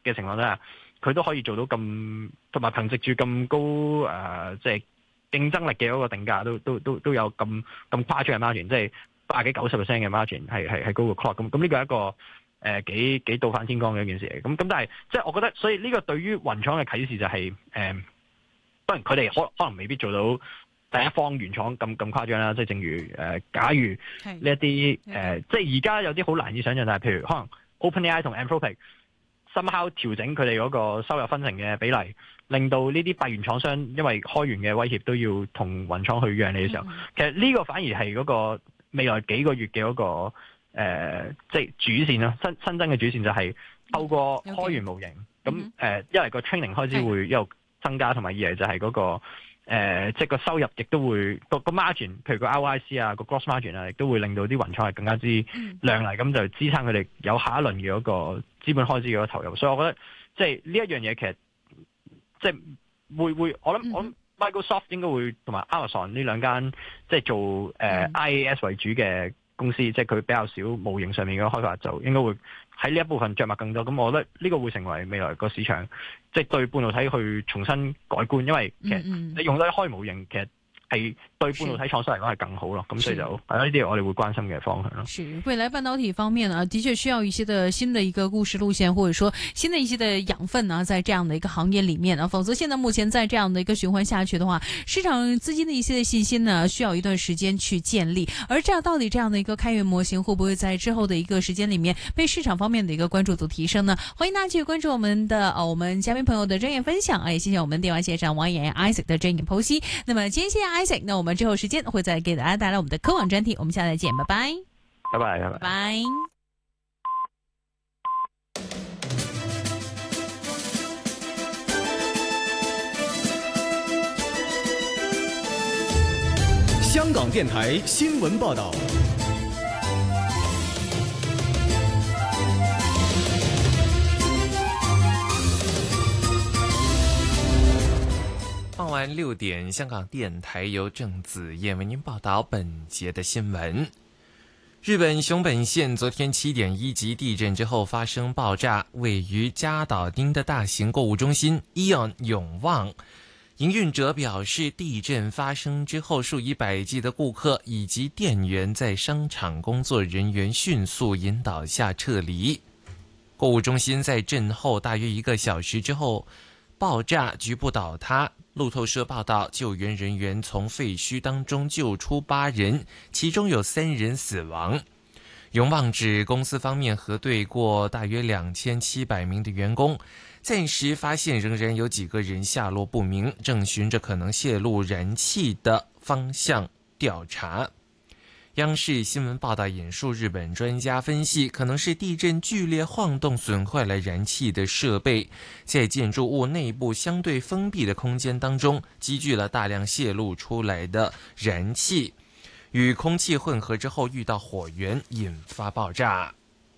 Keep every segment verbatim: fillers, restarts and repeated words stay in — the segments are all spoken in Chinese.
嘅情況之下，佢都可以做到咁，同埋憑藉住咁高誒，即係競爭力嘅嗰個定價，都都都都有咁咁誇張嘅 margin，即係八十幾九十 percent 嘅 margin 係係係高過 clock 咁。咁呢個係一個誒、呃、幾幾倒反天光嘅一件事嚟。咁咁但係即係我覺得，所以呢個對於雲廠嘅啟示就係、是、誒、呃，當然佢哋可可能未必做到第一方原廠咁咁誇張啦。即係正如誒、呃，假如呢一啲誒，即係而家有啲好難以想像，但係譬如可能 OpenAI 同 Anthropic somehow 調整佢哋嗰個收入分成嘅比例，令到呢啲閉源廠商因為開源嘅威脅都要同雲廠去讓利嘅時候，嗯、其實呢個反而係嗰個未來幾個月嘅嗰、嗰個誒，即、呃、係、就是、主線啦，新新增嘅主線就係透過開源模型，咁、okay. 誒、呃，一嚟個 training 開支會一路增加，同埋二嚟就係嗰、嗰個誒，即、呃、係、就是、個收入亦都會個個 margin，譬如個 R O I C 啊，個 gross margin 啊，亦都會令到啲雲廠係更加之亮麗，咁、嗯、就支撐佢哋有下一輪嘅嗰個資本開支嘅投入。所以我覺得即係呢一樣嘢，其實即係會會，我諗、嗯、我諗 Microsoft 應該會同埋 Amazon 呢兩間即係做誒、呃嗯、I A S 為主嘅公司，即係佢比較少模型上面嘅開發，就應該會喺呢一部分着墨更多。咁我覺得呢個會成為未來個市場即係對半導體去重新改觀，因為其實你用得開模型，其實係對半導體廠商嚟講係更好咯，咁所以就係呢啲我哋會關心嘅方向咯。 是未來半導體方面呢，的確需要一些的新的一個故事路線，或者說新的一些的養分呢，在這樣的一個行業裏面啊，否則現在目前在這樣的一個循環下去的話，市場資金的一些的信心呢，需要一段時間去建立。而這樣到底這樣的一個開源模型，會不會在之後的一個時間裏面被市場方面的一個關注度提升呢？歡迎大家繼續關注我們的啊，我們嘉賓朋友的專業分享啊，也謝謝我們電話線上王岩 Isaac 的專業剖析。那麼今天謝謝 Isaac，那我們之後時間會再給大家帶來我們的科網專題，我們下次再見，拜拜， 拜拜，拜拜。 拜。 香港電台新聞報道。 傍晚六點，香港電台由鄭子燕為您報道本節的新聞。日本熊本縣昨天七點一級地震之後發生爆炸，位於加島町的大型購物中心 Aeon 永旺營運者表示，地震發生之後，數以百計的顧客以及店員在商場工作人員迅速引導下撤離。購物中心在震後大約一個小時之後爆炸，局部倒塌。路透社報道，救援人員從廢墟當中救出八人，其中有三人死亡。永旺指公司方面核對過大約兩千七百名的員工，暫時發現仍然有幾個人下落不明，正循着可能泄露燃氣的方向調查。央視新聞報道引述日本專家分析，可能是地震劇烈晃動損壞了燃氣的設備，在建築物內部相對封閉的空間當中積聚了大量泄露出來的燃氣，與空氣混合之後遇到火源引發爆炸。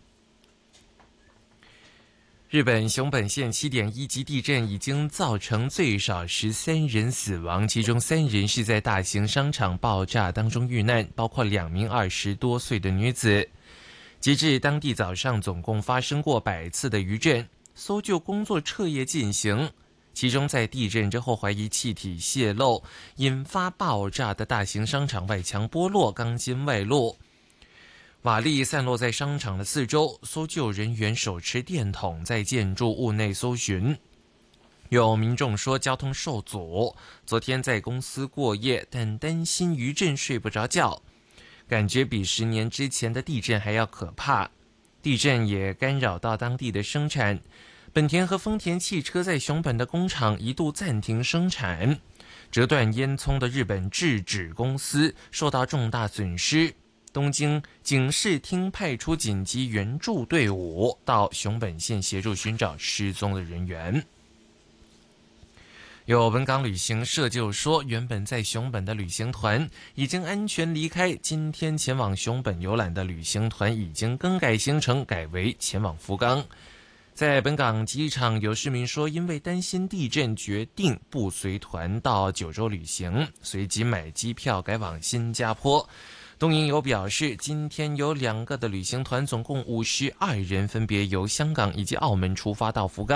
日本熊本縣七點一級地震已經造成最少十三人死亡，其中三人是在大型商場爆炸當中遇難，包括兩名二十多歲的女子。截至當地早上，總共發生過百次的餘震，搜救工作徹夜進行。其中在地震之後懷疑氣體洩漏引發爆炸的大型商場外牆剝落，鋼筋外露，瓦礫散落在商場的四周，搜救人員手持電筒在建築物內搜尋。有民眾說交通受阻，昨天在公司過夜，但擔心餘震睡不着覺，感覺比十年之前的地震還要可怕。地震也干擾到當地的生產，本田和豐田汽車在熊本的工廠一度暫停生產，折斷煙囪的日本製紙公司受到重大損失。東京警視廳派出緊急援助隊伍到熊本縣協助尋找失蹤的人員。有本港旅行社就說，原本在熊本的旅行團已經安全離開，今天前往熊本遊覽的旅行團已經更改行程，改為前往福岡。在本港機場，有市民說，因為擔心地震，決定不隨團到九州旅行，隨即買機票改往新加坡。東瀛遊表示，今天有兩個的旅行團，總共五十二人，分別由香港以及澳門出發到福岡。